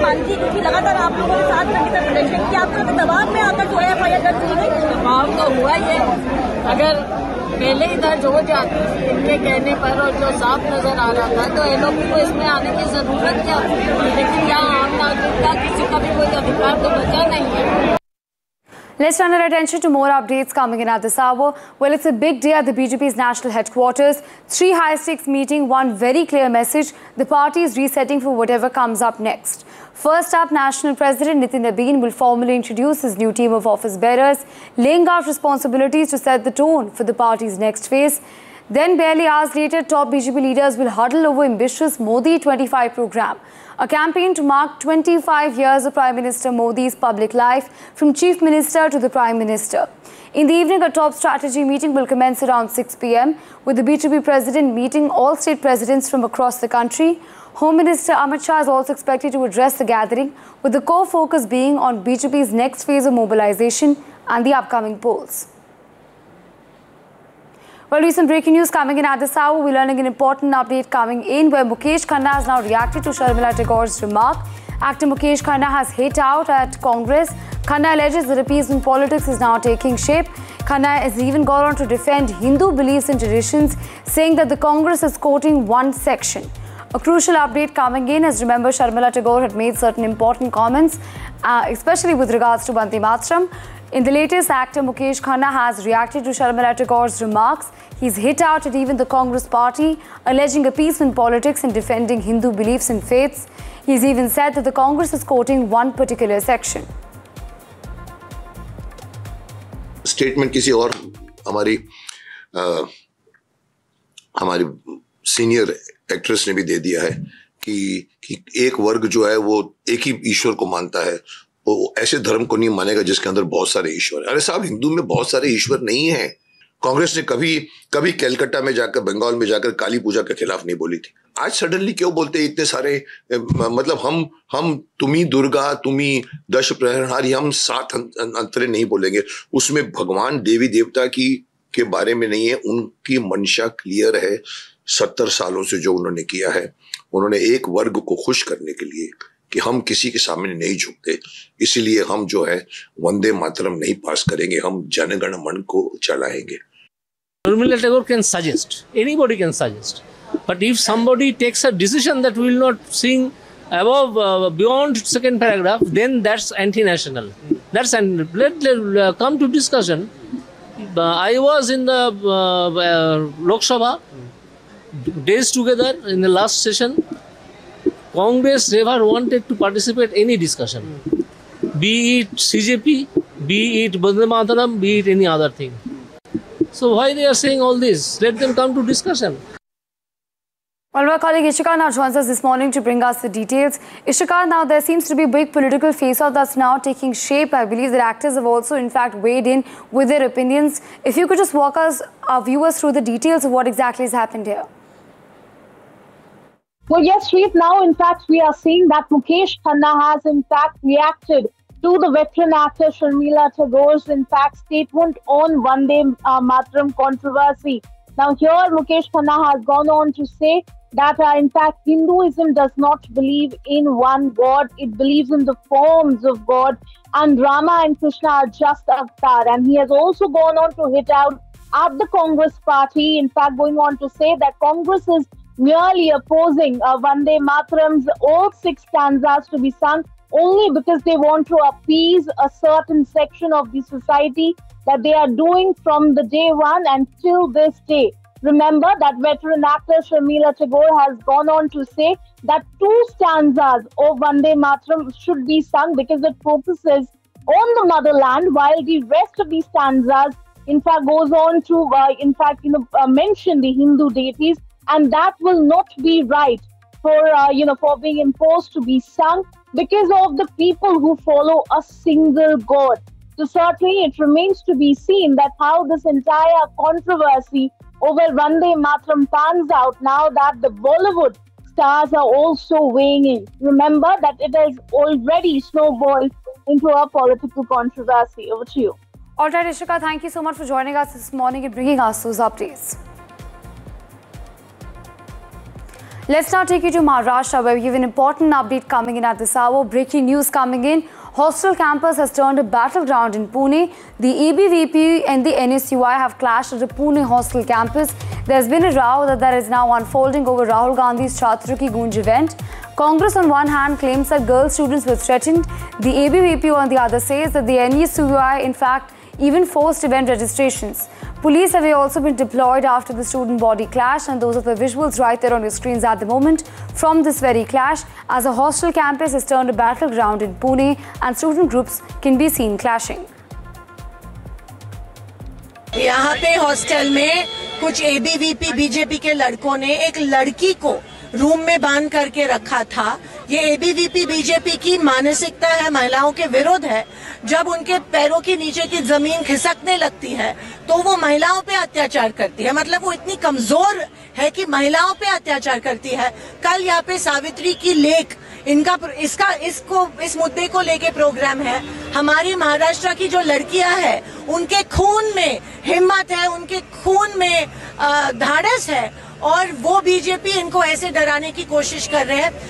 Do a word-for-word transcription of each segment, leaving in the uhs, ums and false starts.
मानती है, क्योंकि लगातार आप लोगों ने सात घंटे तक प्रदर्शन किया, आपको दबाव में आकर जो है एफ आई आर दर्ज की गई? दबाव तो हुआ ही है, अगर पहले ही दर्ज हो जाती इनके कहने पर और जो साफ नजर आ रहा था तो एलओपी को इसमें आने की जरूरत क्या थी, लेकिन यहाँ आम नागरिक का किसी का भी कोई अधिकार तो बचा नहीं है। Let's turn our attention to more updates coming in at this hour. Well, it's a big day at the B J P's national headquarters. Three high-stakes meeting, one very clear message. The party is resetting for whatever comes up next. First up, National President Nitin Nabin will formally introduce his new team of office bearers, laying out responsibilities to set the tone for the party's next phase. Then, barely hours later, top B J P leaders will huddle over ambitious Modi twenty-five program, a campaign to mark twenty-five years of Prime Minister Modi's public life, from Chief Minister to the Prime Minister. In the evening, a top strategy meeting will commence around six p m, with the B J P President meeting all state presidents from across the country. Home Minister Amit Shah is also expected to address the gathering, with the core focus being on B J P's next phase of mobilization and the upcoming polls. Well, recent breaking news coming in at this hour. We're learning an important update coming in where Mukesh Khanna has now reacted to Sharmila Tagore's remark. Actor Mukesh Khanna has hit out at Congress. Khanna alleges that appeasement politics is now taking shape. Khanna has even gone on to defend Hindu beliefs and traditions, saying that the Congress is quoting one section. A crucial update coming in, as remember Sharmila Tagore had made certain important comments, uh, especially with regards to Vande Mataram. In the latest, actor Mukesh Khanna has reacted to Sharmila Tagore's remarks. He's hit out at even the Congress party, alleging appeasement politics and defending Hindu beliefs and faiths. He's even said that the Congress is quoting one particular section. Statement किसी और हमारी आ, हमारी senior actress ने भी दे दिया है कि कि एक वर्ग जो है वो एक ही ईश्वर को मानता है, वो ऐसे धर्म को नहीं मानेगा जिसके अंदर बहुत सारे ईश्वर हैं। अरे साहब, हिंदू में बहुत सारे ईश्वर नहीं है। कांग्रेस ने कभी कभी कलकत्ता में जाकर, बंगाल में जाकर काली पूजा के खिलाफ नहीं बोली थी। आज सडनली क्यों बोलते हैं इतने सारे, मतलब हम हम तुम्ही दुर्गा, तुम्ही दश प्रहरहारी, हम सात अंतरे नहीं बोलेंगे। उसमें भगवान देवी देवता की के बारे में नहीं है। उनकी मंशा क्लियर है। सत्तर सालों से जो उन्होंने किया है, उन्होंने एक वर्ग को खुश करने के लिए कि हम किसी के सामने नहीं झुकते, इसलिए हम जो है वंदे मातरम नहीं पास करेंगे, हम जनगण मन को चलाएंगे। Sharmila Tagore can suggest, anybody can suggest, but if somebody takes a decision that we will not sing above, uh, beyond second paragraph, then that's anti-national. That's an, let, let uh, come to discussion. Uh, I was in the uh, uh, Lok Sabha days together in the last session. Congress never wanted to participate in any discussion, be it C J P, be it Vande Mataram, be it any other thing. So why they are saying all this? Let them come to discussion. Well, my colleague Ishika now joins us this morning to bring us the details. Ishika, now there seems to be a big political face-off that's now taking shape. I believe that actors have also, in fact, weighed in with their opinions. If you could just walk us, our viewers, through the details of what exactly has happened here. Well, yes, Sweet. Now, in fact, we are seeing that Mukesh Khanna has, in fact, reacted to the veteran actor Sharmila Tagore's, in fact, statement on Vande uh, Mataram controversy. Now, here, Mukesh Khanna has gone on to say that, uh, in fact, Hinduism does not believe in one God. It believes in the forms of God. And Rama and Krishna are just avatar. And he has also gone on to hit out at the Congress party, in fact, going on to say that Congress is merely opposing uh, Vande Mataram's all six stanzas to be sung only because they want to appease a certain section of the society that they are doing from the day one and till this day. Remember that veteran actor Sharmila Tagore has gone on to say that two stanzas of Vande Mataram should be sung because it focuses on the motherland, while the rest of these stanzas, in fact, goes on to, uh, in fact, you know, uh, mention the Hindu deities. And that will not be right for, uh, you know, for being imposed to be sung because of the people who follow a single God. So certainly it remains to be seen that how this entire controversy over Vande Mataram pans out now that the Bollywood stars are also weighing in. Remember that it has already snowballed into a political controversy. Over to you. All right, Ishika, thank you so much for joining us this morning and bringing us those updates. Let's now take you to Maharashtra, where we have an important update coming in at this hour. Breaking news coming in. Hostel campus has turned a battleground in Pune. The A B V P and the N S U I have clashed at the Pune hostel campus. There's been a row that there is now unfolding over Rahul Gandhi's Chhatra Ki Goonj event. Congress on one hand claims that girl students were threatened. The A B V P on the other says that the N S U I in fact even forced event registrations. Police have also been deployed after the student body clash, and those are the visuals right there on your screens at the moment from this very clash, as a hostel campus has turned a battleground in Pune and student groups can be seen clashing. यहाँ पे hostel में कुछ ABVP BJP के लड़कों ने एक लड़की को रूम में बांध करके रखा था। ये एबीवीपी बीजेपी की मानसिकता है, महिलाओं के विरोध है। जब उनके पैरों के नीचे की जमीन खिसकने लगती है तो वो महिलाओं पे अत्याचार करती है। मतलब वो इतनी कमजोर है कि महिलाओं पे अत्याचार करती है। कल यहाँ पे सावित्री की लेख इनका इसका इसको इस मुद्दे को लेके प्रोग्राम है। हमारी महाराष्ट्र की जो लड़कियां हैं उनके खून में हिम्मत है, उनके खून में धाड़स है, और वो बीजेपी इनको ऐसे डराने की कोशिश कर रहे हैं।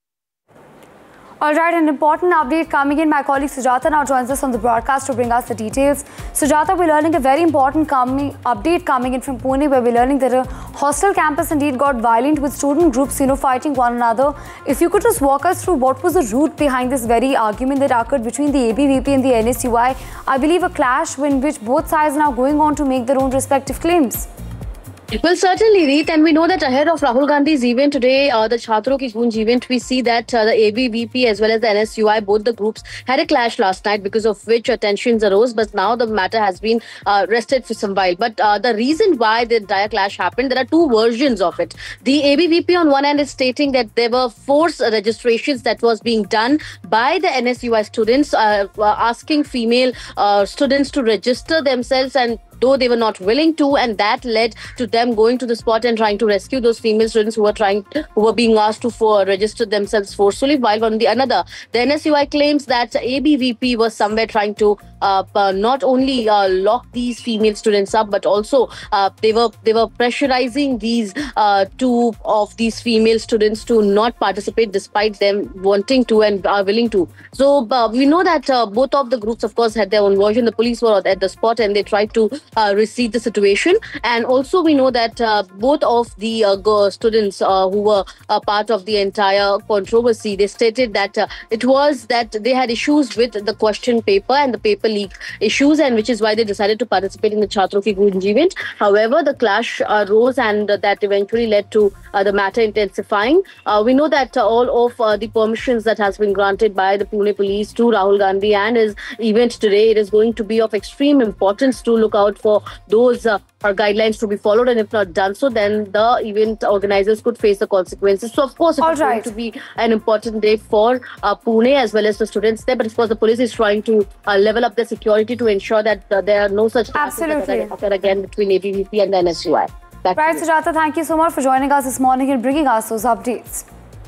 All right, an important update coming in. My colleague Sujata now joins us on the broadcast to bring us the details. Sujata, we're learning a very important coming, update coming in from Pune, where we're learning that a hostel campus indeed got violent with student groups, you know, fighting one another. If you could just walk us through what was the root behind this very argument that occurred between the A B V P and the N S U I. I believe a clash in which both sides are now going on to make their own respective claims. Well, certainly, Reet, and we know that ahead of Rahul Gandhi's event today, uh, the Chhatra Ki Goonj event, we see that uh, the A B V P as well as the N S U I, both the groups had a clash last night, because of which uh, tensions arose. But now the matter has been uh, rested for some while. But uh, the reason why the entire clash happened, there are two versions of it. The A B V P on one hand is stating that there were forced registrations that was being done by the N S U I students, uh, asking female uh, students to register themselves, and though they were not willing to, and that led to them going to the spot and trying to rescue those female students who were trying, who were being asked to for, register themselves forcefully. While on the another, the N S U I claims that A B V P was somewhere trying to uh, uh, not only uh, lock these female students up, but also uh, they were they were pressurizing these uh, two of these female students to not participate, despite them wanting to and are willing to. So uh, we know that uh, both of the groups, of course, had their own version. The police were at the spot and they tried to Uh, recede the situation, and also we know that uh, both of the uh, students uh, who were uh, part of the entire controversy, they stated that uh, it was that they had issues with the question paper and the paper leak issues, and which is why they decided to participate in the Chhatra Ki Goonj event. However, the clash arose, and uh, that eventually led to uh, the matter intensifying. Uh, we know that uh, all of uh, the permissions that has been granted by the Pune police to Rahul Gandhi and his event today, it is going to be of extreme importance to look out for those uh, guidelines to be followed, and if not done so, then the event organizers could face the consequences. So of course it All is right. going to be an important day for uh, Pune as well as the students there, but of course the police is trying to uh, level up the security to ensure that uh, there are no such clashes Absolutely. that occur again between A B V P and the N S U I. Back to Right, you. Sujata, thank you so much for joining us this morning and bringing us those updates.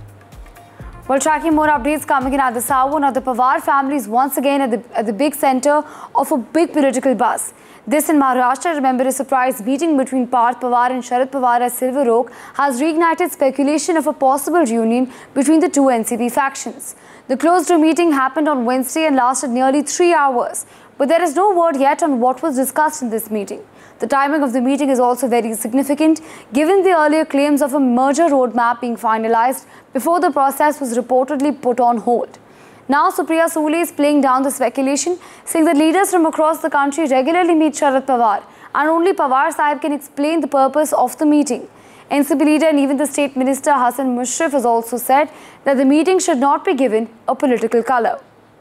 Well, tracking more updates coming in at this hour. Now, the Pawar family is once again at the, at the big center of a big political buzz. This in Maharashtra, remember, a surprise meeting between Parth Pawar and Sharad Pawar at Silver Oak has reignited speculation of a possible reunion between the two N C P factions. The closed-door meeting happened on Wednesday and lasted nearly three hours. But there is no word yet on what was discussed in this meeting. The timing of the meeting is also very significant, given the earlier claims of a merger roadmap being finalized before the process was reportedly put on hold. Now, Supriya Sule is playing down the speculation, saying that leaders from across the country regularly meet Sharad Pawar, and only Pawar Sahib can explain the purpose of the meeting. N C P leader and even the State Minister Hassan Mushrif has also said that the meeting should not be given a political colour.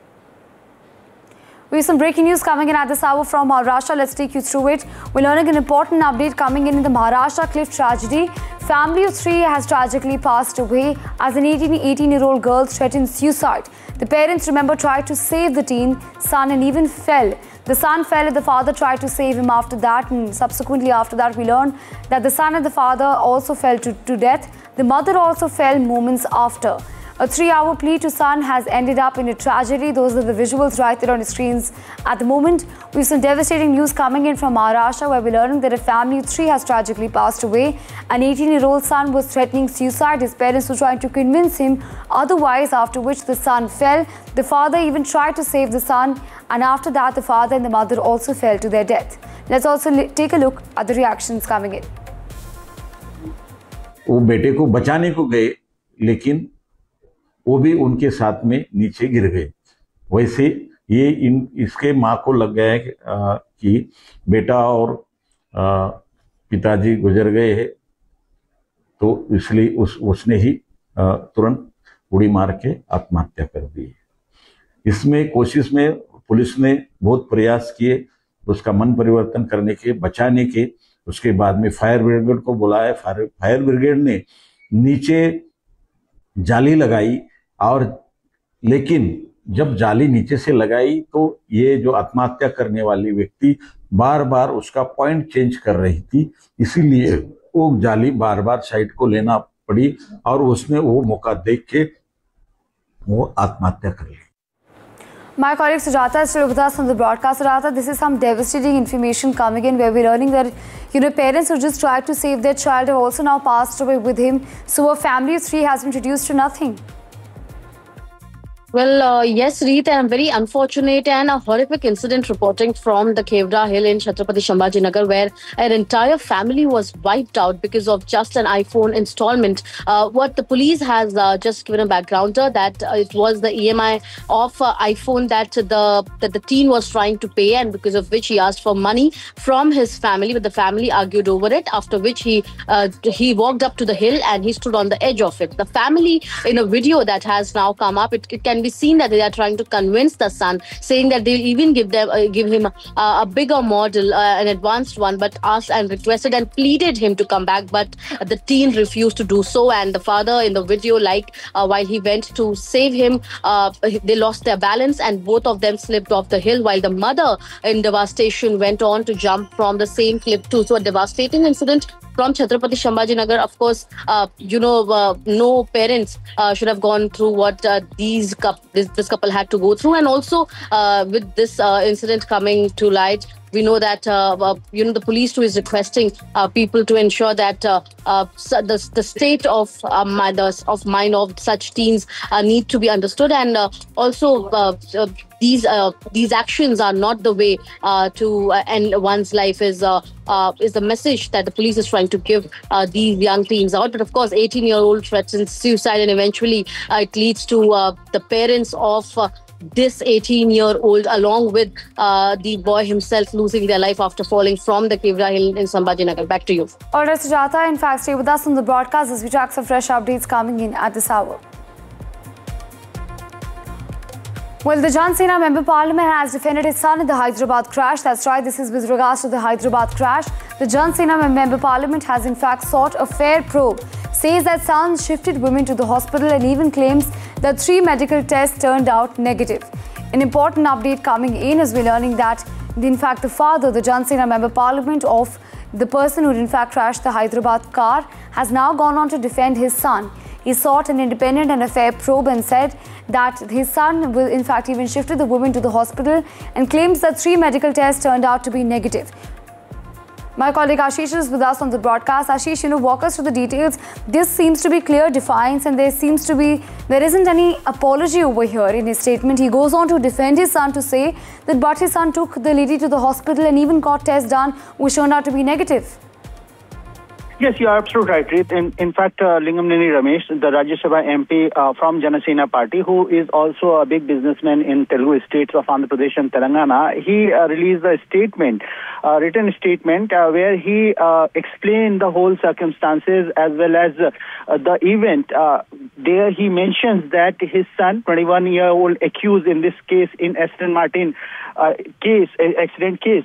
We have some breaking news coming in at this hour from Maharashtra. Let's take you through it. We're learning an important update coming in in the Maharashtra cliff tragedy. Family of three has tragically passed away as an eighteen-year-old girl threatened suicide. The parents, remember, tried to save the teen son and even fell. The son fell and the father tried to save him after that, and subsequently after that we learned that the son and the father also fell to, to death. The mother also fell moments after. A three-hour plea to son has ended up in a tragedy. Those are the visuals right there on the screens at the moment. We have some devastating news coming in from Maharashtra, where we're learning that a family of three has tragically passed away. An eighteen-year-old son was threatening suicide. His parents were trying to convince him otherwise, after which the son fell. The father even tried to save the son, and after that, the father and the mother also fell to their death. Let's also take a look at the reactions coming in. वो बेटे को बचाने को गए, लेकिन वो भी उनके साथ में नीचे गिर गए। वैसे ये इन इसके माँ को लग गया है कि बेटा और आ, पिताजी गुजर गए हैं, तो इसलिए उस उसने ही आ, तुरंत उड़ी मार के आत्महत्या कर दी। इसमें कोशिश में पुलिस ने बहुत प्रयास किए उसका मन परिवर्तन करने के, बचाने के। उसके बाद में फायर ब्रिगेड को बुलाया। फायर फायर ब्रिगेड ने नीचे जाली लगाई, और लेकिन जब जाली नीचे से लगाई तो ये जो आत्महत्या करने वाली व्यक्ति बार बार उसका पॉइंट चेंज कर रही थी, इसीलिए वो जाली बार बार साइड को लेना पड़ी और उसने वो मौका देख के वो आत्महत्या कर ली। My colleague Sujata is still with us on the broadcast. Sujata, this is some devastating information coming in, where we're learning that, you know, parents who just tried to save their child have also now passed away with him. So a family of three has been reduced to nothing. Well, uh, yes, Reet, and very unfortunate and a horrific incident reporting from the Khevra Hill in Chhatrapati Sambhajinagar, where an entire family was wiped out because of just an iPhone installment. Uh, what the police has uh, just given a backgrounder that uh, it was the E M I of uh, iPhone that the that the teen was trying to pay, and because of which he asked for money from his family, but the family argued over it. After which he uh, he walked up to the hill and he stood on the edge of it. The family, in a video that has now come up, it, it can be seen that they are trying to convince the son, saying that they'll even give them uh, give him uh, a bigger model, uh, an advanced one, but asked and requested and pleaded him to come back, but the teen refused to do so. And the father in the video, like uh, while he went to save him, uh, they lost their balance and both of them slipped off the hill, while the mother in devastation went on to jump from the same cliff too. So a devastating incident from Chhatrapati Sambhajinagar. Of course, uh, you know, uh, no parents uh, should have gone through what uh, these couple, this, this couple had to go through. And also, uh, with this uh, incident coming to light, we know that, uh, uh, you know, the police too is requesting uh, people to ensure that uh, uh, the, the state of uh, mothers, of mind of such teens uh, need to be understood. And uh, also, uh, uh, these uh, these actions are not the way uh, to uh, end one's life, is uh, uh, is the message that the police is trying to give uh, these young teens out. But of course, eighteen-year-old threatens suicide, and eventually uh, it leads to uh, the parents of uh, this eighteen-year-old, along with uh, the boy himself, losing their life after falling from the Khevra Hill in Sambhajinagar. Back to you. All right, Sujata, in fact, stay with us on the broadcast as we track some fresh updates coming in at this hour. Well, the Jan Sena Member Parliament has defended his son in the Hyderabad crash. That's right, this is with regards to the Hyderabad crash. The Jan Sena Member Parliament has in fact sought a fair probe. Says that son shifted women to the hospital and even claims that three medical tests turned out negative. An important update coming in as we're learning that, in fact, the father, the Jan Sena Member Parliament of the person who in fact crashed the Hyderabad car, has now gone on to defend his son. He sought an independent and a fair probe and said that his son will in fact even shifted the woman to the hospital and claims that three medical tests turned out to be negative. My colleague Ashish is with us on the broadcast. Ashish, you know, walk us through the details. This seems to be clear defiance, and there seems to be, there isn't any apology over here in his statement. He goes on to defend his son to say that but his son took the lady to the hospital and even got tests done which turned out to be negative. Yes, you are absolutely right, Reet. In, in fact, uh, Lingam Neni Ramesh, the Rajya Sabha M P uh, from Janasena Party, who is also a big businessman in Telugu states of Andhra Pradesh and Telangana, he uh, released a statement, a written statement, uh, where he uh, explained the whole circumstances as well as uh, uh, the event. Uh, there he mentions that his son, twenty-one-year-old accused in this case, in Aston Martin uh, case, uh, accident case,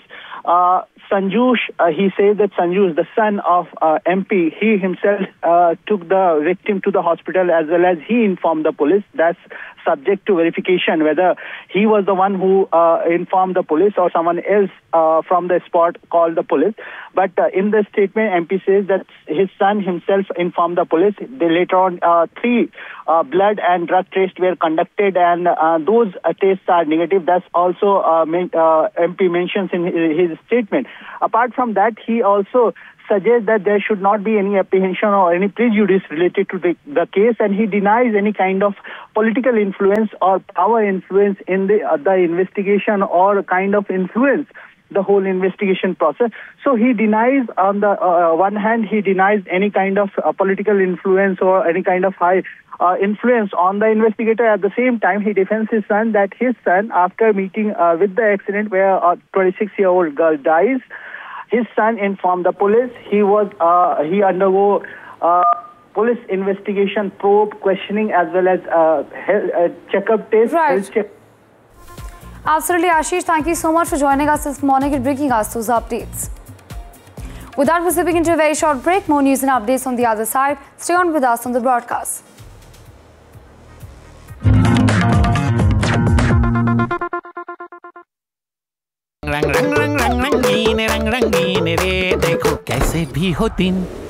uh, Sanjush, uh, he says that Sanjush, the son of uh, M P, he himself uh, took the victim to the hospital as well as he informed the police. That's subject to verification whether he was the one who uh, informed the police or someone else uh, from the spot called the police. But uh, in the statement, M P says that his son himself informed the police. They later on, uh, three uh, blood and drug tests were conducted, and uh, those uh, tests are negative. That's also uh, men- uh, M P mentions in his, his statement. Apart from that, he also suggests that there should not be any apprehension or any prejudice related to the, the case, and he denies any kind of political influence or power influence in the, uh, the investigation or kind of influence the whole investigation process. So he denies, on the uh, one hand, he denies any kind of uh, political influence or any kind of high uh, influence on the investigator. At the same time, he defends his son that his son, after meeting uh, with the accident where a twenty-six-year-old girl dies, his son informed the police. He was uh, he undergo uh, police investigation, probe, questioning, as well as uh, health, uh, checkup test. Right. Health check- Absolutely, Ashish. Thank you so much for joining us this morning and bringing us those updates. With that, we're slipping into a very short break. More news and updates on the other side. Stay on with us on the broadcast. रंग रंग रंग रंग रंगीन रंग रंगीन रे देखो कैसे भी हो दिन